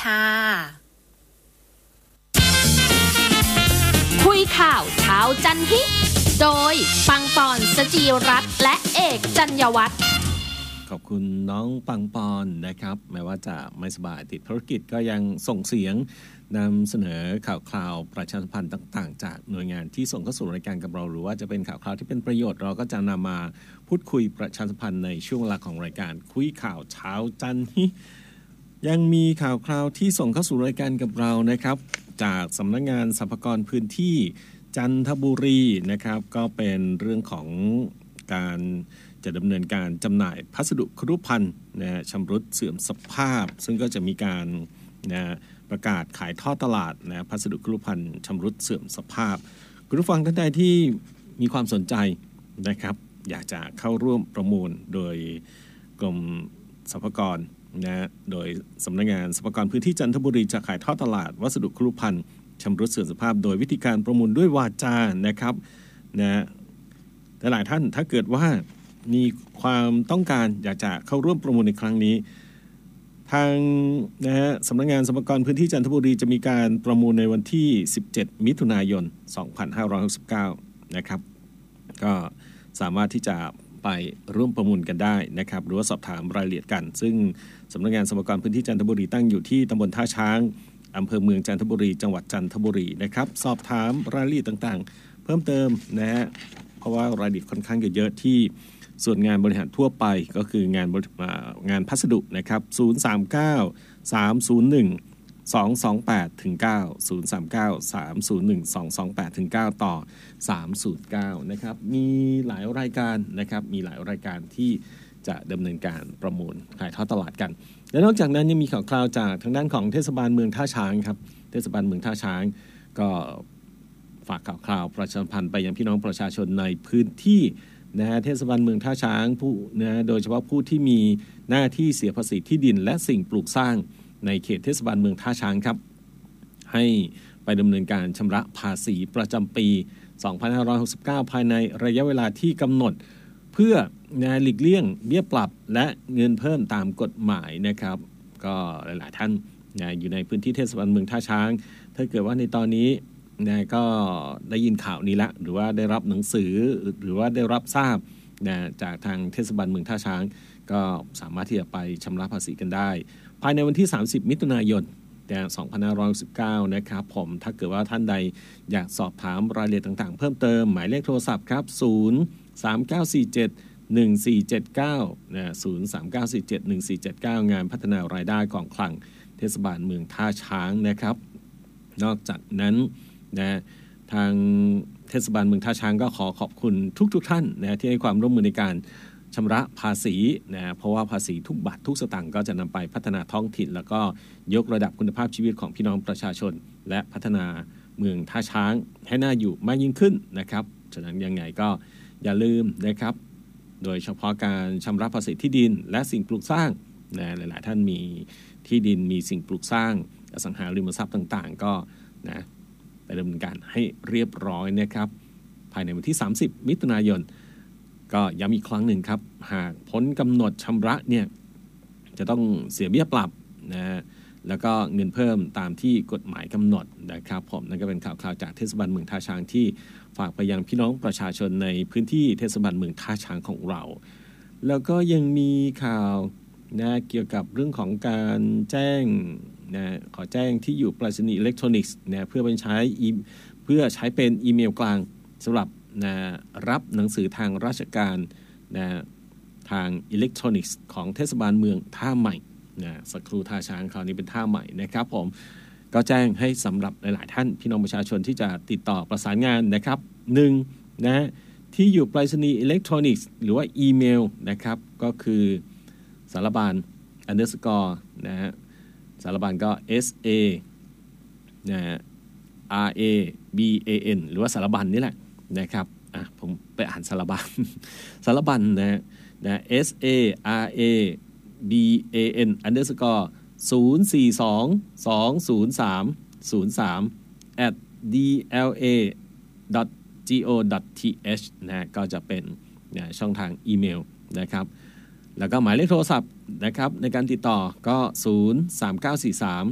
ค่ะคุยข่าวเช้าจันฮิโดยปังปอนสจีรัตน์และเอกจัญญวัฒน์ขอบคุณน้องปังปอนนะครับแม้ว่าจะไม่สบายติดภารกิจก็ยังส่งเสียงนำเสนอข่าวคราวประชาสัมพันธ์ต่างๆจากหน่วยงานที่ส่งเข้าสู่รายการกับเราหรือว่าจะเป็นข่าวคราวที่เป็นประโยชน์เราก็จะนำมาพูดคุยประชาสัมพันธ์ในช่วงเวลาของรายการคุยข่าวเช้าจันฮิยังมีข่าวคราวที่ส่งเข้าสู่รายการกับเรานะครับจากสำนักงานสรรพากรพื้นที่จันทบุรีนะครับก็เป็นเรื่องของการจะดำเนินการจำหน่ายพัสดุครุภัณฑ์นะชำรุดเสื่อมสภาพซึ่งก็จะมีการนะประกาศขายทอดตลาดนะพัสดุครุภัณฑ์ชำรุดเสื่อมสภาพคุณผู้ฟังท่านใดที่มีความสนใจนะครับอยากจะเข้าร่วมประมูลโดยกรมสรรพากรนะโดยสำนักงานสรรพากรพื้นที่จันทบุรีจะขายทอดตลาดวัสดุครุภัณฑ์ชำรุดเสื่อมสภาพโดยวิธีการประมูลด้วยวาจานะครับนะหลายท่านถ้าเกิดว่ามีความต้องการอยากจะเข้าร่วมประมูลในครั้งนี้ทางนะฮะสำนักงานสรรพากรพื้นที่จันทบุรีจะมีการประมูลในวันที่17มิถุนายน2569นะครับก็สามารถที่จะไปร่วมประมูลกันได้นะครับหรือว่าสอบถามรายละเอียดกันซึ่งสำนักงานสรรพากรพื้นที่จันทบุรีตั้งอยู่ที่ตำบลท่าช้างอำเภอเมืองจันทบุรีจังหวัดจันทบุรีนะครับสอบถามรายละเอียดต่างๆเพิ่มเติมนะฮะเพราะว่ารายละเอียดค่อนข้างเยอะที่ส่วนงานบริหารทั่วไปก็คืองานพัสดุนะครับ039 301 228ถึง9 039 301 228ถึง9ต่อ309นะครับมีหลายรายการนะครับมีหลายรายการที่จะดำเนินการประมูลขายทอดตลาดกันและนอกจากนั้นยังมีข่าวคราวจากทางด้านของเทศบาลเมืองท่าช้างครับเทศบาลเมืองท่าช้างก็ฝากข่าวคราวประชาสัมพันธ์ไปยังพี่น้องประชาชนในพื้นที่นะฮะเทศบาลเมืองท่าช้างผู้นะโดยเฉพาะผู้ที่มีหน้าที่เสียภาษีที่ดินและสิ่งปลูกสร้างในเขตเทศบาลเมืองท่าช้างครับให้ไปดำเนินการชำระภาษีประจำปี2569ภายในระยะเวลาที่กำหนดเพื่อหลีกเลี่ยงเบี้ยปรับและเงินเพิ่มตามกฎหมายนะครับก็หลายๆท่านอยู่ในพื้นที่เทศบาลเมืองท่าช้างถ้าเกิดว่าในตอนนี้ก็ได้ยินข่าวนี้ละหรือว่าได้รับหนังสือหรือว่าได้รับทราบจากทางเทศบาลเมืองท่าช้างก็สามารถที่จะไปชำระภาษีกันได้ภายในวันที่30มิถุนายน2519นะครับผมถ้าเกิดว่าท่านใดอยากสอบถามรายละเอียดต่างๆเพิ่มเติมหมายเลขโทรศัพท์ครับ039471479นะ039471479งานพัฒนารายได้กองคลังเทศบาลเมืองท่าช้างนะครับนอกจากนั้นนะทางเทศบาลเมืองท่าช้างก็ขอขอบคุณทุกท่านนะที่ให้ความร่วมมือในการชำระภาษีนะเพราะว่าภาษีทุกบาททุกสตางค์ก็จะนำไปพัฒนาท้องถิ่นแล้วก็ยกระดับคุณภาพชีวิตของพี่น้องประชาชนและพัฒนาเมืองท่าช้างให้น่าอยู่มากยิ่งขึ้นนะครับฉะนั้นยังไงก็อย่าลืมนะครับโดยเฉพาะการชำระภาษีที่ดินและสิ่งปลูกสร้างนะหลายๆท่านมีที่ดินมีสิ่งปลูกสร้างอสังหาริมทรัพย์ต่างๆก็นะไปดำเนินการให้เรียบร้อยนะครับภายในวันที่30มิถุนายนก็ย้ำอีกครั้งหนึ่งครับหากพ้นกำหนดชำระเนี่ยจะต้องเสียเบี้ยปรับนะแล้วก็เงินเพิ่มตามที่กฎหมายกำหนดนะครับผมนั่นก็เป็นข่าวคราวจากเทศบาลเมืองท่าช้างที่ฝากไปยังพี่น้องประชาชนในพื้นที่เทศบาลเมืองท่าช้างของเราแล้วก็ยังมีข่าวนะเกี่ยวกับเรื่องของการแจ้งนะขอแจ้งที่อยู่ไปรษณีย์อิเล็กทรอนิกส์นะเพื่อใช้เป็นอีเมลกลางสำหรับนะรับหนังสือทางราชการนะทางอิเล็กทรอนิกส์ของเทศบาลเมืองท่าใหม่นะสักครู่ท่าช้างคราวนี้เป็นท่าใหม่นะครับผมก็แจ้งให้สำหรับหลายๆท่านพี่น้องประชาชนที่จะติดต่อประสานงานนะครับ1นะที่อยู่ไปรษณีย์อิเล็กทรอนิกส์หรือว่าอีเมลนะครับก็คือสารบาน_นะฮะสารบานก็ SA นะ RABAN หรือว่าสารบัญนี่แหละนะครับผมไปอ่านสารบัญสารบัญนะSARABAN _0422003@dla.go.th นะก็จะเป็นช่องทางอีเมลนะครับแล้วก็หมายเลขโทรศัพท์นะครับในการติดต่อก็03943